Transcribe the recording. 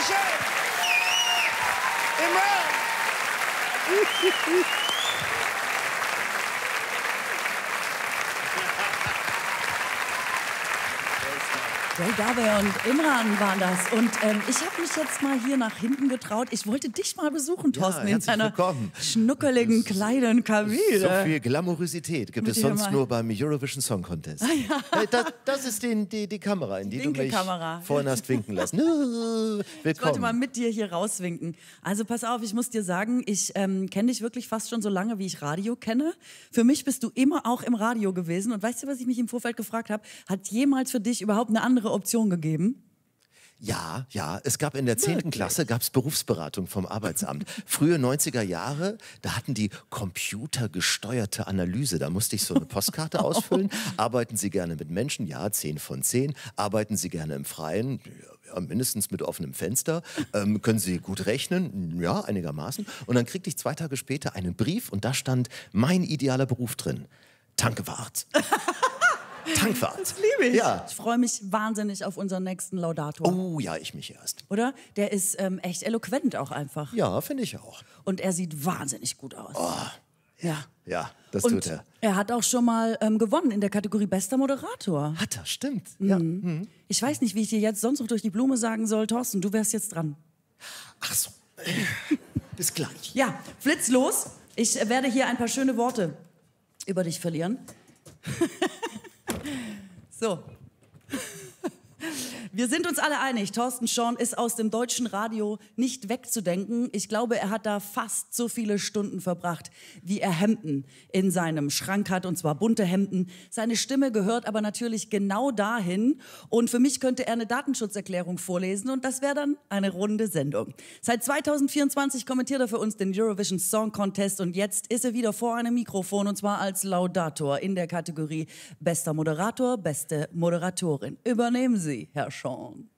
Dankeschön. Imran. Joey Garvey und Imran waren das. Und ich habe mich jetzt mal hier nach hinten getraut. Ich wollte dich mal besuchen, Thorsten, in deiner schnuckeligen, kleinen Kabine. So viel Glamourosität gibt es sonst nur beim Eurovision Song Contest. Ah, ja. Das ist die Kamera, in die du mich vorhin hast winken lassen. Willkommen. Ich wollte mal mit dir hier rauswinken. Also pass auf, ich muss dir sagen, ich kenne dich wirklich fast schon so lange, wie ich Radio kenne. Für mich bist du immer auch im Radio gewesen. Und weißt du, was ich mich im Vorfeld gefragt habe? Hat jemals für dich überhaupt eine andere Option gegeben? Ja, es gab in der 10. Klasse gab's Berufsberatung vom Arbeitsamt. Frühe 90er Jahre, da hatten die computergesteuerte Analyse. Da musste ich so eine Postkarte ausfüllen. Arbeiten Sie gerne mit Menschen? Ja, 10 von 10. Arbeiten Sie gerne im Freien? Ja, mindestens mit offenem Fenster. Können Sie gut rechnen? Ja, einigermaßen. Und dann kriegte ich 2 Tage später einen Brief und da stand mein idealer Beruf drin. Tankwart. Tankwart. Das liebe ich. Ja. Ich freue mich wahnsinnig auf unseren nächsten Laudator. Oh ja, ich mich erst. Oder? Der ist echt eloquent auch einfach. Ja, finde ich auch. Und er sieht wahnsinnig gut aus. Oh. Ja. Ja, das Und tut er. er hat auch schon mal gewonnen in der Kategorie Bester Moderator. Hat er, stimmt. Ja. Mhm. Ich weiß nicht, wie ich dir jetzt sonst noch durch die Blume sagen soll. Thorsten, du wärst jetzt dran. Ach so. Bis gleich. Ja, flitz los. Ich werde hier ein paar schöne Worte über dich verlieren. So. Wir sind uns alle einig, Thorsten Schorn ist aus dem deutschen Radio nicht wegzudenken. Ich glaube, er hat da fast so viele Stunden verbracht, wie er Hemden in seinem Schrank hat, und zwar bunte Hemden. Seine Stimme gehört aber natürlich genau dahin. Und für mich könnte er eine Datenschutzerklärung vorlesen und das wäre dann eine runde Sendung. Seit 2024 kommentiert er für uns den Eurovision Song Contest und jetzt ist er wieder vor einem Mikrofon und zwar als Laudator in der Kategorie Bester Moderator, beste Moderatorin. Übernehmen Sie, Herr Schorn.